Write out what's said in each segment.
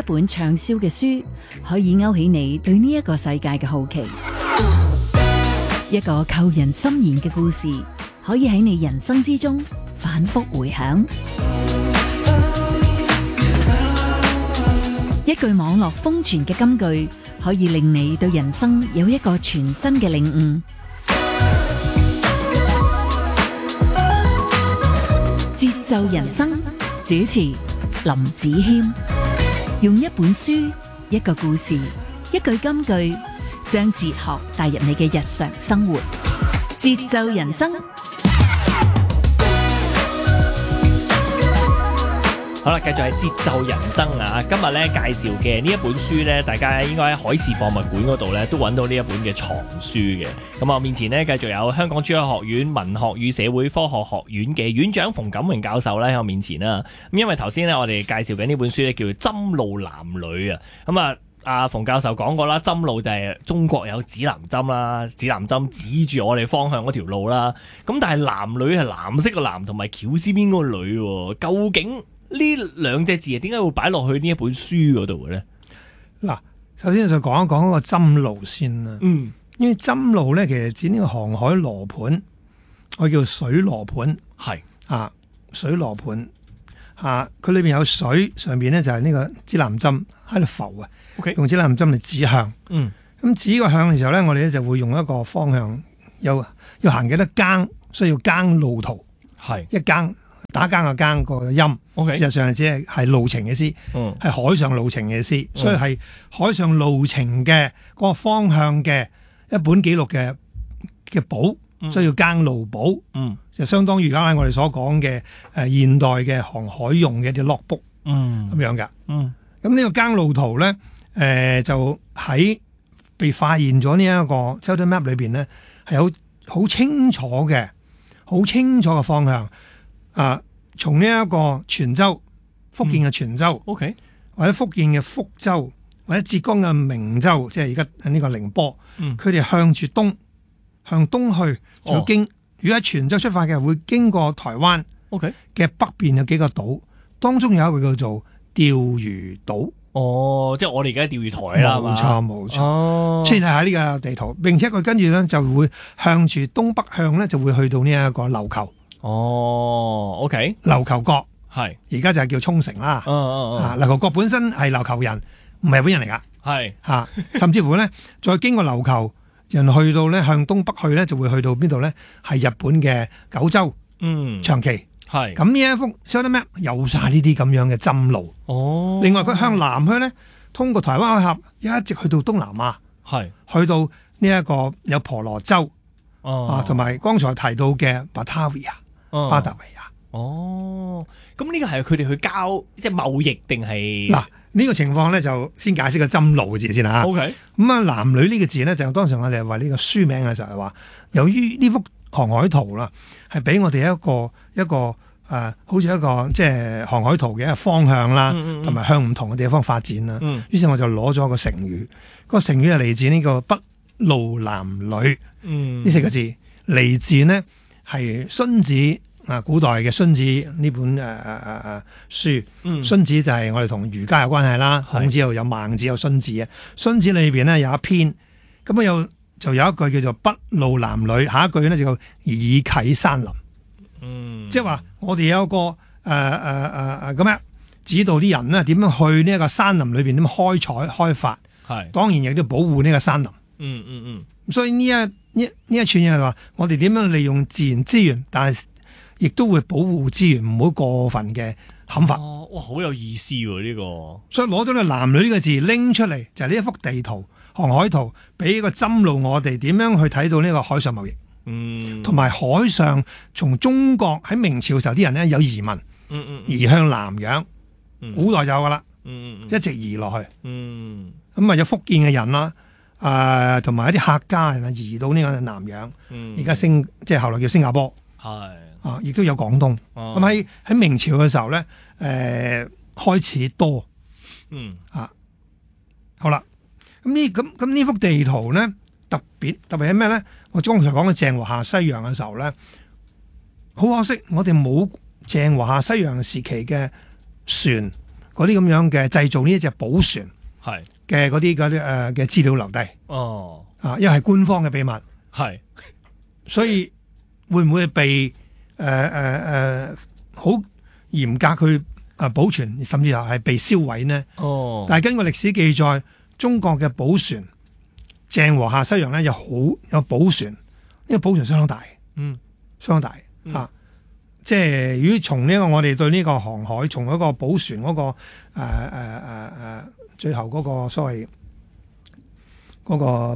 一本暢銷嘅書，可以勾起你對呢一個世界嘅好奇；一個扣人心弦嘅故事，可以喺你人生之中反覆回響；一句網絡瘋傳嘅金句，可以令你對人生有一個全新嘅領悟。節奏人生，主持林子謙，用一本書、一個故事、一句金句，將哲學帶入你嘅日常生活。節奏人生。 好啦，繼續係節奏人生啊！今日咧介紹嘅呢一本書咧，大家應該喺海事博物館嗰度咧都揾到呢一本嘅藏書嘅。咁我面前咧繼續有香港珠海學院文學與社會科學學院嘅院長馮錦榮教授咧喺我面前啦。咁因為頭先咧我哋介紹緊呢本書咧叫做《針路男女》啊。咁啊，阿馮教授講過啦，針路就係中國有指南針啦，指南針指住我哋方向嗰條路啦。咁但係男女係藍色個藍同埋橋絲邊個女喎，究竟呢兩隻字啊，點解會擺落去呢一本書嗰度嘅咧？ 嗱，首先就講一講嗰個針路先啦。因為針路咧，其實指呢個航海羅盤，我叫水羅盤， 係啊，水羅盤啊，佢裏邊有水，上邊咧就係呢個指南針喺度浮啊。 OK， 用指南針嚟指向。咁指個向嘅時候咧，我哋咧就會用一個方向，要行幾多更，需要更路圖。 係一更。打更嘅更個音， Okay， 事實上只係路程嘅詩，係海上路程嘅詩，所以係海上路程嘅嗰個方向嘅一本記錄嘅簿，需要更路簿，就相當於而家我哋所講嘅現代嘅航海用嘅一啲 logbook 咁樣㗎。咁呢個更路圖咧，就喺被發現咗呢一個 Southern Map 裏邊咧，係有好清楚嘅方向。從呢一個泉州，福建嘅泉州，或者福建嘅福州，或者浙江嘅明州，即係而家呢個寧波，佢哋向住向東去，就要經。如果喺泉州出發嘅，會經過台灣嘅北邊有幾個島，當中有一個叫做釣魚島。 即係我哋而家釣魚台啦， 冇錯，出現喺呢個地圖，並且佢跟住咧就會向住東北向咧，就會去到呢一個琉球。琉球國係而家就係叫沖繩啦。琉球國本身係琉球人，唔係日本人嚟噶。係甚至乎咧，再經過琉球人去到咧向東北去咧，就會去到邊度咧？係日本嘅九州、長崎。係咁呢一幅 Southern Map 有晒呢啲咁樣嘅針路。另外佢向南去咧，通過台灣海峽一直去到東南亞。去到呢一個有婆羅洲同埋剛才提到嘅巴達維亞。 咁呢個係佢哋去交即係貿易定係？ 嗱，呢個情況咧就先解釋個針路嘅字先啦。咁啊，男女呢個字咧就當時我哋話呢個書名嘅時候係話，由於呢幅航海圖啦，係俾我哋一個好似一個即係航海圖嘅一個方向啦，同埋向唔同嘅地方發展啦。於是我就攞咗個成語，個成語係嚟自呢個不路男女呢四個字，嚟自呢係荀子古代嘅荀子呢本書。荀子就係我哋同儒家有關係啦，孔子又有孟子有荀子啊。荀子裏邊呢有一篇，咁啊就有一句叫做不路男女，下一句呢就叫以啟山林。即係話我哋有一個咁樣指導啲人呢點樣去呢一個山林裏邊點樣開採開發，當然亦都保護呢個山林。所以呢一串嘢係話我哋點樣利用自然資源，但係亦都會保護資源，唔好過分嘅砍伐。 哇，好有意思喎呢個。 所以攞咗個男女呢個字拎出嚟，就係呢一幅地圖航海圖，俾個針路我哋點樣去睇到呢個海上貿易。同埋海上，從中國喺明朝嘅時候啲人咧有移民，移向南洋，古代就有噶啦，一直移落去。咁啊有福建嘅人啦，同埋一啲客家人移到呢個南洋，而家即係後來叫新加坡，亦都有廣東。咁喺明朝嘅時候咧，開始多。好啦，咁呢幅地圖咧特別係咩咧？我剛才講嘅鄭和下西洋嘅時候咧，好可惜，我哋冇鄭和下西洋時期嘅船嗰嗰啲咁樣嘅製造呢一隻寶船係嘅嗰啲嘅資料留低。 哦， 因為係官方嘅秘密， 係， 所以會唔會被好嚴格去保存，甚至係被燒毀呢？ 哦， 但係根據歷史記載，中國嘅寶船鄭和下西洋咧有寶船，呢個寶船相當大，相當大啊！即係如果從呢個我哋對呢個航海，從嗰個寶船嗰個最後嗰個所謂嗰個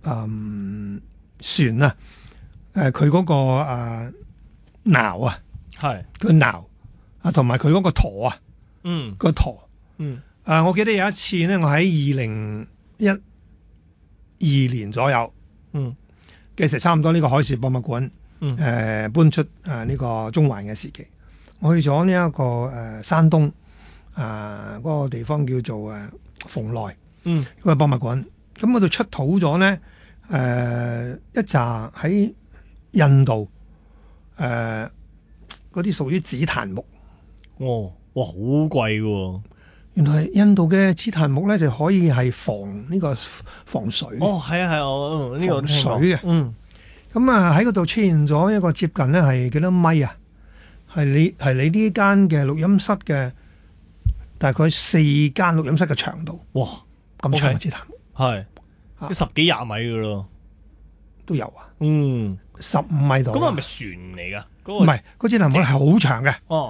船啊，佢嗰個錨啊， 係佢錨啊，同埋佢嗰個舵啊，個舵，我記得有一次咧，我喺2012年左右，嘅時候差唔多呢個海事博物館，搬出呢個中環嘅時期，我去咗呢一個山東嗰個地方叫做蓬萊，嗰個博物館，咁嗰度出土咗咧一紮喺印度嗰啲屬於紫檀木， 哇好貴喎！ 原來印度嘅紫檀木咧就可以係防水。 係啊，我呢個防水嘅。咁喺嗰度出現咗一個接近咧係幾多米啊？係你呢間嘅錄音室嘅大概4間錄音室嘅長度。 哇！ 咁長嘅紫檀木係10幾20米噶咯， 都有啊。15米度。 咁係咪船嚟噶？ 唔係，嗰紫檀木係好長嘅。